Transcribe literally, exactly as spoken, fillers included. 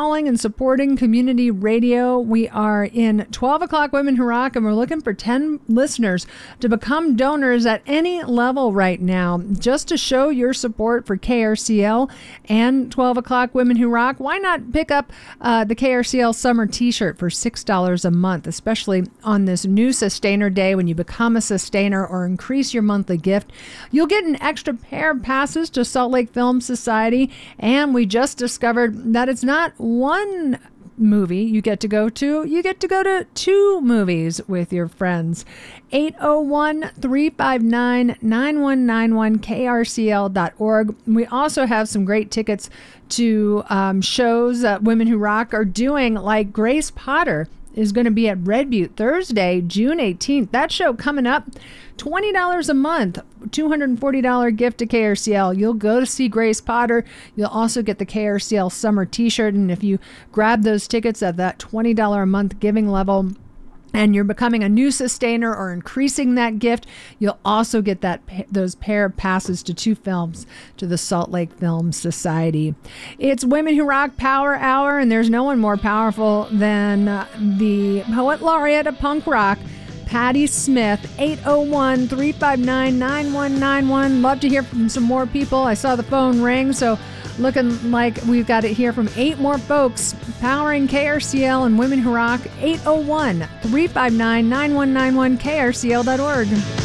calling and supporting community radio. We are in twelve o'clock Women Who Rock, and we're looking for ten listeners to become donors at any level right now, just to show your support for K R C L and twelve o'clock Women Who Rock. Why not pick up uh, the K R C L summer t-shirt for six dollars a month, especially on this new Sustainer Day when you become a sustainer or increase your monthly gift. You'll get an extra pair of passes to Salt Lake Film Society, and we just discovered that it's not one movie you get to go to, you get to go to two movies with your friends. eight oh one, three five nine, nine one nine one, K R C L dot org. We also have some great tickets to um, shows that Women Who Rock are doing, like Grace Potter is going to be at Red Butte Thursday, June eighteenth. That show coming up, twenty dollars a month, two hundred forty dollars gift to K R C L. You'll go to see Grace Potter. You'll also get the K R C L summer t-shirt. And if you grab those tickets at that twenty dollars a month giving level, and you're becoming a new sustainer or increasing that gift, you'll also get that those pair of passes to two films to the Salt Lake Film Society. It's Women Who Rock Power Hour, and there's no one more powerful than uh, the poet laureate of punk rock, Patti Smith. Eight oh one, three five nine, nine one nine one. Love to hear from some more people. I saw the phone ring, so looking like we've got it here from eight more folks powering K R C L and Women Who Rock. Eight oh one, three five nine, nine one nine one, K R C L dot org.